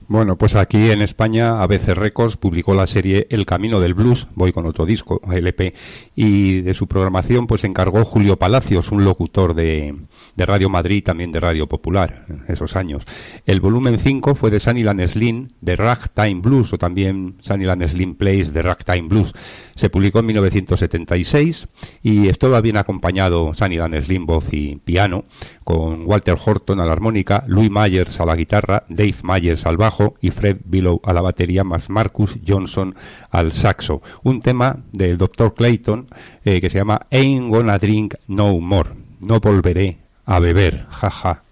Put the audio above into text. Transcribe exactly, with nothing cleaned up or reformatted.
Bueno, pues aquí en España A B C Records publicó la serie El Camino del Blues, voy con otro disco, L P, y de su programación pues se encargó Julio Palacios, un locutor de, de Radio Madrid y también de Radio Popular en esos años. El volumen cinco fue de Sunnyland Slim, de Ragtime Blues, o también Sunnyland Slim Plays de Ragtime Blues. Se publicó en mil novecientos setenta y seis y esto bien acompañado, Sunnyland Slim, voz y piano, con Walter Horton a la armónica, Louis Myers a la guitarra, Dave Myers al bajo y Fred Billow a la batería, más Marcus Johnson al saxo. Un tema del doctor Clayton eh, que se llama Ain't Gonna Drink No More. No volveré a beber, jaja.